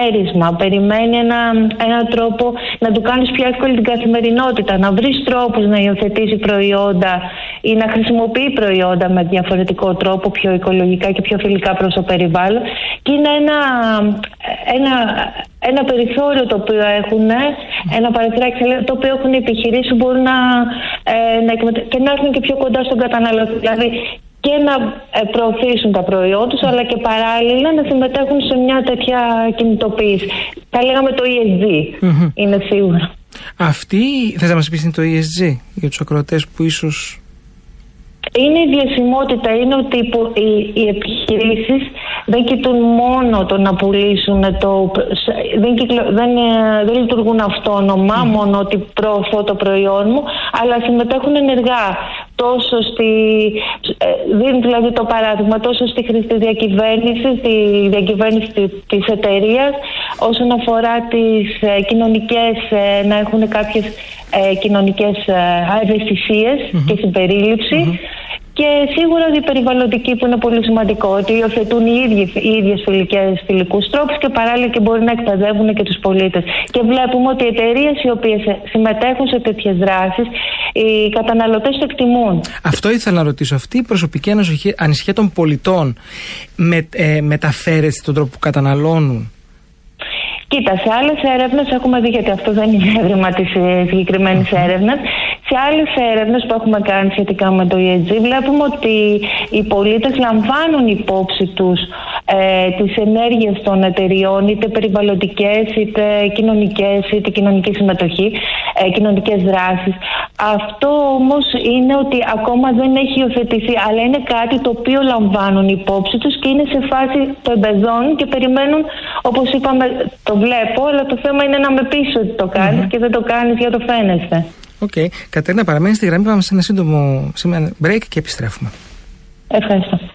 μέρισμα, περιμένει έναν τρόπο να του κάνεις πιο εύκολη την καθημερινότητα, να βρεις τρόπους να υιοθετήσει προϊόντα ή να χρησιμοποιεί προϊόντα με διαφορετικό τρόπο, πιο οικολογικά και πιο φιλικά προς το περιβάλλον. Και είναι ένα περιθώριο το οποίο έχουν, ένα παραθυράκι το οποίο έχουν οι επιχειρήσεις που μπορούν και να έρθουν και πιο κοντά στον καταναλωτή. Δηλαδή και να προωθήσουν τα προϊόντα τους, αλλά και παράλληλα να συμμετέχουν σε μια τέτοια κινητοποίηση. Θα λέγαμε το ESG, είναι σίγουρα. Θες να μας πεις είναι το ESG για τους ακροατές που ίσως... Είναι η βιωσιμότητα, είναι ότι οι επιχειρήσεις δεν κοιτούν μόνο το να πουλήσουν, δεν λειτουργούν αυτόνομα, μόνο ότι προωθώ το προϊόν μου, αλλά συμμετέχουν ενεργά τόσο δίνουν δηλαδή το παράδειγμα τόσο στη χρηστή διακυβέρνηση, στη διακυβέρνηση της εταιρείας, όσον αφορά τις κοινωνικές, να έχουν κάποιες κοινωνικές ευαισθησίες και συμπερίληψη. Και σίγουρα η περιβαλλοντική που είναι πολύ σημαντικό, ότι υιοθετούν οι ίδιες φιλικούς τρόπους και παράλληλα και μπορεί να εκπαιδεύουν και τους πολίτες. Και βλέπουμε ότι οι εταιρείες οι οποίες συμμετέχουν σε τέτοιες δράσεις, οι καταναλωτές το εκτιμούν. Αυτό ήθελα να ρωτήσω. Αυτή η προσωπική ανησυχία των πολιτών μεταφέρεται στον τρόπο που καταναλώνουν? Κοίτα, σε άλλες έρευνες έχουμε δει, γιατί αυτό δεν είναι έβριμα της συγκεκριμένης έρευνας. Σε άλλες έρευνες που έχουμε κάνει σχετικά με το ESG, βλέπουμε ότι οι πολίτες λαμβάνουν υπόψη τους τις ενέργειες των εταιριών, είτε περιβαλλοντικές, είτε κοινωνικές, είτε κοινωνική συμμετοχή, κοινωνικές δράσεις. Αυτό όμως είναι ότι ακόμα δεν έχει υιοθετηθεί, αλλά είναι κάτι το οποίο λαμβάνουν υπόψη τους και είναι σε φάση το εμπεδώνουν και περιμένουν, όπως είπαμε, το βλέπω, αλλά το θέμα είναι να με πεις ότι το κάνεις και δεν το κάνεις για το φαίνεσαι. Κατερίνα, παραμένει στη γραμμή, πάμε σε ένα σύντομο break και επιστρέφουμε. Ευχαριστώ.